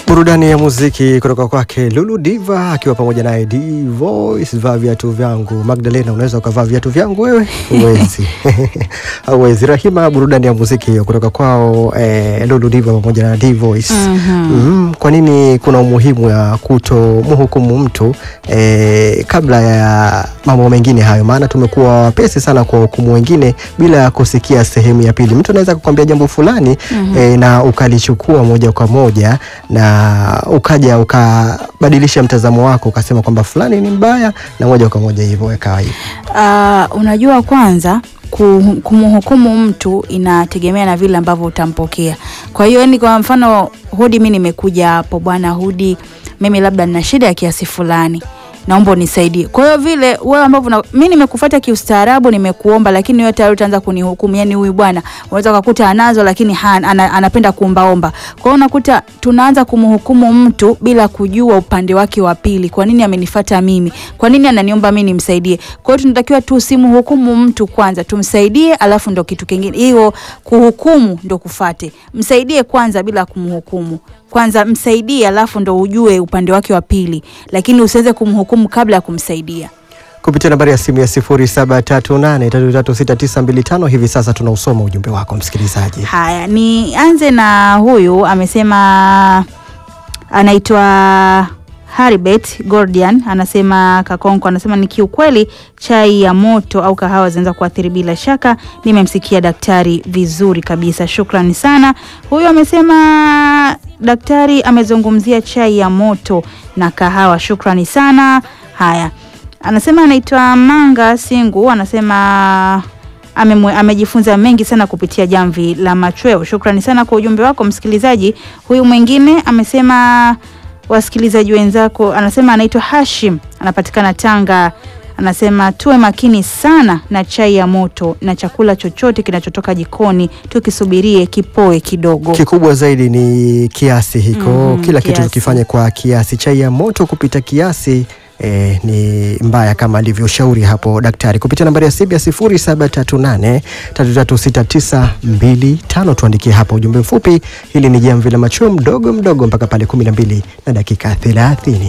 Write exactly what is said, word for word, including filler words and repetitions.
Burudani ya muziki kutoka kwake Lulu Diva akiwa pamoja naye D Voice. Vaa viatu vyangu. Magdalena, unaweza ukavaa viatu vyangu wewe? Huwezi. Huwezi. Rahima, burudani ya muziki hiyo kutoka kwao eh, Lulu Diva pamoja na D Voice. Mm-hmm. Mm, kwa nini kuna umuhimu ya kutomhukumu mtu eh, kabla ya mambo mengine hayo? Maana tumekuwa wapesi sana kwa hukumu wengine bila kusikia sehemu ya pili. Mtu anaweza kukwambia jambo fulani, mm-hmm. eh, na ukalichukua moja kwa moja na ukaja ukabadilisha mtazamo wako ukasema kwamba fulani ni mbaya na moja kwa moja hivyo weka hivyo. Uh, unajua kwanza kumhukumu mtu inategemea na vile ambavyo utampokea. Kwa hiyo ni kwa mfano Hudi, mimi nimekuja hapo, bwana Hudi, mimi labda nina shida ya kiasi fulani, naomba unisaidie. Kwa hiyo vile wewe ambavyo mimi nimekufuata kiustaarabu, nimekuomba, lakini wewe tayari utaanza kunihukumu. Yani huyu bwana unaweza kukuta anazo lakini han, ana, anapenda kuombaomba. Kwa hiyo unakuta tunaanza kumhukumu mtu bila kujua upande wake wa pili. Kwa nini amenifuata mimi? Kwa nini ananiomba mimi nimsaidie? Kwa hiyo tunatakiwa tu simhukumu mtu kwanza, tumsaidie alafu ndo kitu kingine. Hiyo kuhukumu ndo kufate. Msaidie kwanza bila kumhukumu. Kwanza msaidie alafu ndo ujue upande wake wa pili, lakini usianze kumhukumu kabla ya kumsaidia. Kupitia nambari ya simu ya sifuri saba tatu nane tatu tatu sita tisa mbili tano hivi sasa tunausoma ujumbe wako msikilizaji. Haya, ni anze na huyu amesema anaitwa Haribet Gordian, anasema Kakonko, anasema ni kiukweli chai ya moto au kahawa zinaweza kuathiri. Bila shaka nimemsikia daktari vizuri kabisa, shukrani sana. Huyu amesema daktari amezungumzia chai ya moto na kahawa, shukrani sana. Haya, anasema anaitwa Manga Singu, anasema Ame, amejifunza mengi sana kupitia Jamvi la Machweo, shukrani sana kwa ujumbe wako msikilizaji. Huyu mwingine amesema wasikilizaji wenzako, anasema anaitwa Hashim, anapatikana Tanga, anasema tuwe makini sana na chai ya moto na chakula chochote kinachotoka jikoni tukisubirie kipoe kidogo. Kikubwa zaidi ni kiasi hiko, mm, kila kiasi. Kitu tukifanye kwa kiasi. Chai ya moto kupita kiasi E, ni mbaya kama alivyoshauri hapo daktari. Kupitia nambari ya simu ya sifuri saba tatu nane tatu tatu sita tisa mbili tano tuandikie hapa ujumbe mfupi. Hili ni Jamvi la Machweo mdogo mdogo mpaka pale kumi na mbili na dakika thelathini.